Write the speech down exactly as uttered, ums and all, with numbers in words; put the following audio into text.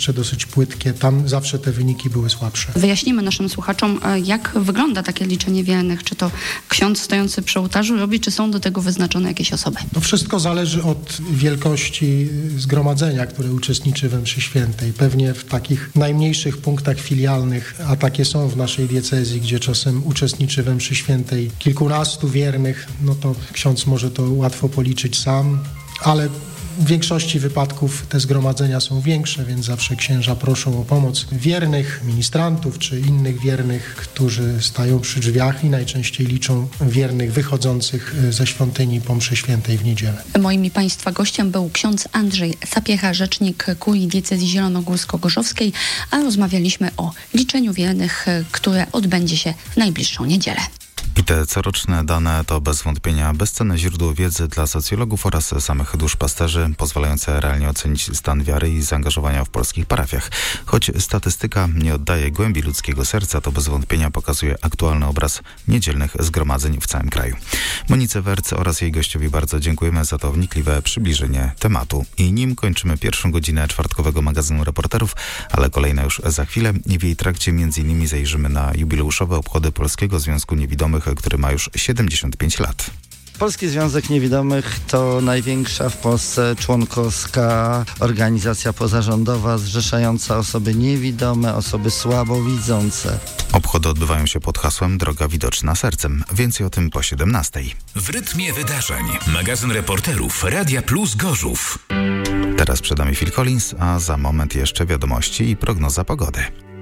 jeszcze dosyć płytkie. Tam zawsze te wyniki były słabsze. Wyjaśnimy naszym słuchaczom, jak wygląda takie liczenie wiernych. Czy to ksiądz stojący przy ołtarzu robi, czy są do tego wyznaczone jakieś osoby? No wszystko zależy od wielkości zgromadzenia, które uczestniczy we mszy świętej. Pewnie w takich najmniejszych punktach filialnych, a takie są w naszej diecezji, gdzie czasem uczestniczy we mszy świętej kilkunastu wiernych, no to ksiądz może to łatwo policzyć sam, ale w większości wypadków te zgromadzenia są większe, więc zawsze księża proszą o pomoc wiernych, ministrantów czy innych wiernych, którzy stają przy drzwiach i najczęściej liczą wiernych wychodzących ze świątyni po mszy świętej w niedzielę. Moim i Państwa gościem był ksiądz Andrzej Sapiecha, rzecznik kurii diecezji zielonogórsko-gorzowskiej, a rozmawialiśmy o liczeniu wiernych, które odbędzie się w najbliższą niedzielę. I te coroczne dane to bez wątpienia bezcenne źródło wiedzy dla socjologów oraz samych duszpasterzy, pozwalające realnie ocenić stan wiary i zaangażowania w polskich parafiach. Choć statystyka nie oddaje głębi ludzkiego serca, to bez wątpienia pokazuje aktualny obraz niedzielnych zgromadzeń w całym kraju. Monice Werc oraz jej gościowi bardzo dziękujemy za to wnikliwe przybliżenie tematu. I nim kończymy pierwszą godzinę czwartkowego magazynu Reporterów, ale kolejna już za chwilę. W jej trakcie między innymi zajrzymy na jubileuszowe obchody Polskiego Związku Niewidomych, który ma już siedemdziesiąt pięć lat. Polski Związek Niewidomych to największa w Polsce członkowska organizacja pozarządowa zrzeszająca osoby niewidome, osoby słabowidzące. Obchody odbywają się pod hasłem Droga widoczna sercem. Więcej o tym po siedemnastej. W rytmie wydarzeń. Magazyn Reporterów Radia Plus Gorzów. Teraz przed nami Phil Collins, a za moment jeszcze wiadomości i prognoza pogody.